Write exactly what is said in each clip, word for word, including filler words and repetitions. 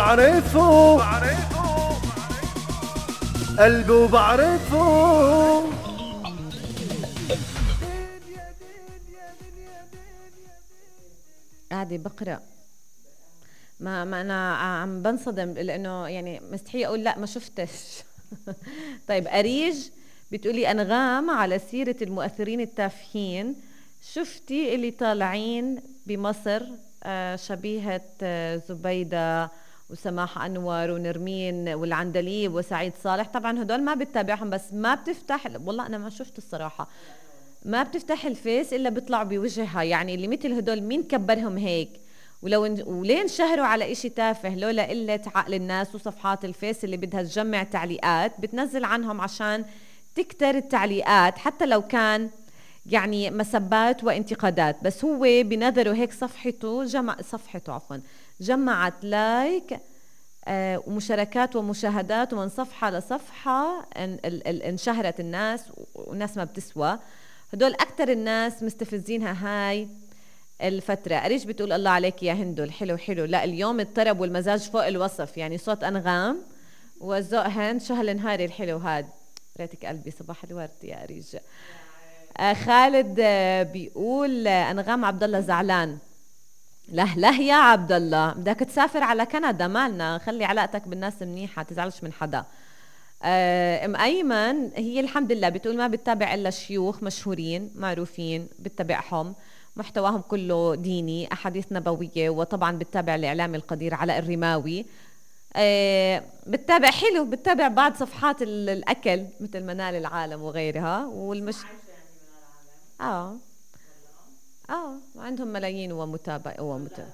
بعرفه قلبه بعرفه. قاعدة بقرأ. ما ما أنا عم بنصدم لأنه يعني مستحيل أقول لا ما شفتش. طيب أريج بتقولي أنغام على سيرة المؤثرين التافهين، شفتي اللي طالعين بمصر آه شبيهة آه زبيدة وسماح أنور ونرمين والعندليب وسعيد صالح؟ طبعا هدول ما بتتابعهم، بس ما بتفتح، والله أنا ما شفت الصراحة، ما بتفتح الفيس إلا بيطلعوا بوجهها. يعني اللي مثل هدول مين كبرهم هيك؟ ولو ان... ولين شهروا على إشي تافه لولا قلة عقل الناس وصفحات الفيس اللي بدها تجمع تعليقات بتنزل عنهم عشان تكتر التعليقات، حتى لو كان يعني مسبات وانتقادات. بس هو بنظره هيك صفحته جمع صفحته عفوا جمعت لايك آه ومشاركات ومشاهدات، ومن صفحة لصفحة ان... ال... ال... انشهرت الناس، والناس ما بتسوى. هدول أكتر الناس مستفزينها هاي الفترة. أريج بتقول الله عليك يا هندو الحلو حلو. لا اليوم الطرب والمزاج فوق الوصف، يعني صوت أنغام وذوق هند شهل نهاري الحلو هاد. ريتك قلبي صباح الورد يا أريج. آه خالد آه بيقول آه أنغام عبد الله زعلان. له له يا عبد الله بدك تسافر على كندا، مالنا، خلي علاقتك بالناس منيحة تزعلش من حدا. آه، ام ايمن هي الحمد لله بتقول ما بتتابع الا شيوخ مشهورين معروفين بتتابعهم، محتواهم كله ديني احاديث نبويه، وطبعا بتتابع الاعلامي القدير علاء الرماوي. آه، بتتابع حلو، بتتابع بعض صفحات ال- الاكل مثل منال العالم وغيرها والمش اه اه عندهم ملايين ومتابع ومتابع.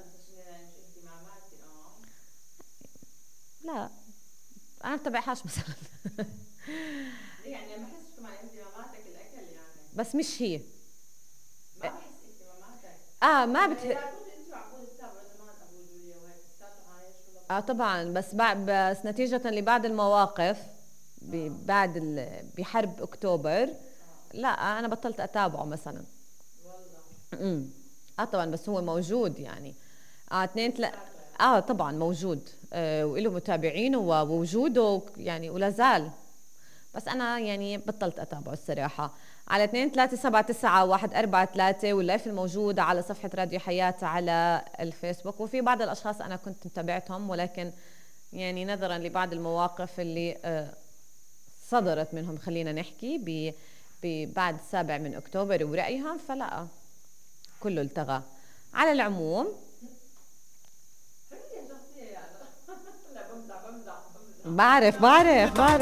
لا انا بتابعهاش مثلا. يعني ما بحسش كمان اهتماماتك الاكل يعني. بس مش هي. ما بحس اهتماماتك. اه ما يعني بت اذا كنت انت معقول تتابعوا زمان ابو جوليا وهيك لساته عايش ولا؟ اه طبعا، بس بعد بس نتيجة لبعض المواقف ب- بعد ال- بحرب اكتوبر لا انا بطلت اتابعه مثلا. والله امم اه طبعا بس هو موجود يعني. اه اثنين تلا اه طبعا موجود، آه وله متابعين ووجوده يعني ولا زال. بس أنا يعني بطلت أتابعه الصراحة. على اثنين ثلاثة سبعة تسعة واحد أربعة ثلاثة، واللايف الموجود على صفحة راديو حياة على الفيسبوك. وفي بعض الأشخاص أنا كنت متابعتهم، ولكن يعني نظرا لبعض المواقف اللي آه، صدرت منهم خلينا نحكي ب بعد السابع من أكتوبر ورأيهم، فلا كله التغى. على العموم هي شخصيه يعني. لا بمزح بمزح بمزح بعرف بعرف بعرف